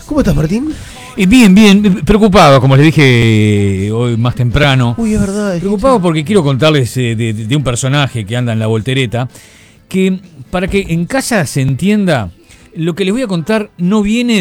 ¿Cómo estás, Martín? Bien, bien, preocupado, como les dije hoy más temprano. Uy, es verdad. Preocupado porque quiero contarles de un personaje que anda en la voltereta, que para que en casa se entienda, lo que les voy a contar no viene